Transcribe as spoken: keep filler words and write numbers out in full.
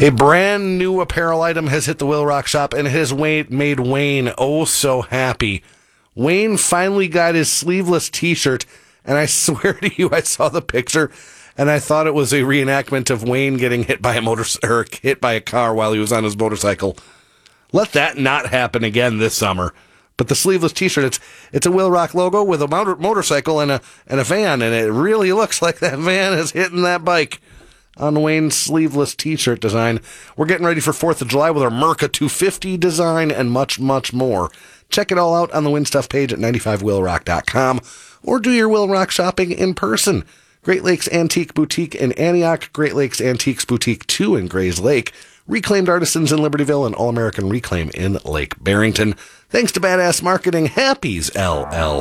A brand new apparel item has hit the Will Rock shop, and it has made Wayne oh so happy. Wayne finally got his sleeveless t-shirt, and I swear to you, I saw the picture, and I thought it was a reenactment of Wayne getting hit by a motor or hit by a car while he was on his motorcycle. Let that not happen again this summer. But the sleeveless t-shirt, it's it's a Will Rock logo with a motor, motorcycle and a and a van, and it really looks like that van is hitting that bike on Wayne's sleeveless t-shirt design. We're getting ready for fourth of July with our Merca two fifty design and much, much more. Check it all out on the Win Stuff page at ninety-five will rock dot com or do your Will Rock shopping in person. Great Lakes Antique Boutique in Antioch, Great Lakes Antiques Boutique two in Grays Lake, Reclaimed Artisans in Libertyville, and All American Reclaim in Lake Barrington. Thanks to Badass Marketing, Happy's L L